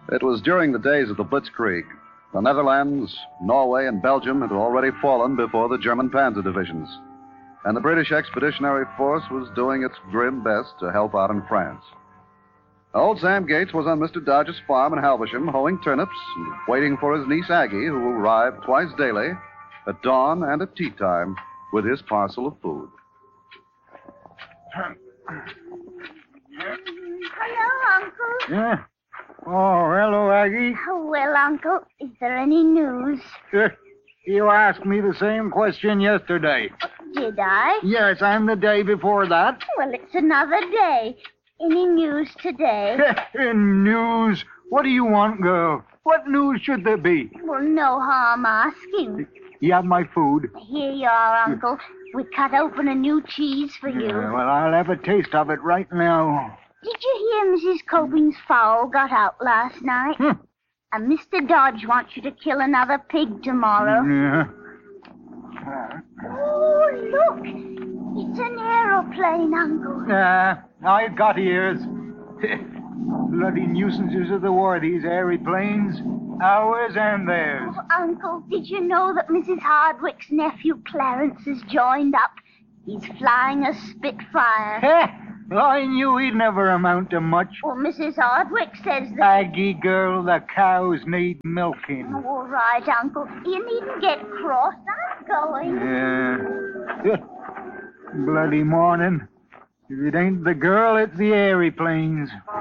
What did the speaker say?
It was during the days of the Blitzkrieg. The Netherlands, Norway, and Belgium had already fallen before the German panzer divisions. And the British Expeditionary Force was doing its grim best to help out in France. Old Sam Gates was on Mr. Dodge's farm in Halversham, hoeing turnips and waiting for his niece Aggie, who arrived twice daily, at dawn and at tea time, with his parcel of food. Hello, Uncle. Yeah? Oh, hello, Aggie. Oh, well, Uncle, is there any news? You asked me the same question yesterday. Did I? Yes, and the day before that. Well, it's another day. Any news today? News? What do you want, girl? What news should there be? Well, no harm asking. You have my food. Here you are, Uncle. We cut open a new cheese for you. Well, I'll have a taste of it right now. Did you hear Mrs. Coping's fowl got out last night? And Mr. Dodge wants you to kill another pig tomorrow. Yeah. Oh, look. It's an aeroplane, Uncle. I've got ears. Bloody nuisances of the war, these airy planes. Ours and theirs. Oh, Uncle, did you know that Mrs. Hardwick's nephew Clarence has joined up? He's flying a Spitfire. I knew he'd never amount to much. Well, Mrs. Hardwick says that... Aggie girl, the cows need milking. Oh, all right, Uncle. You needn't get cross. I'm going. Yeah. Bloody morning. If it ain't the girl, it's the airy planes.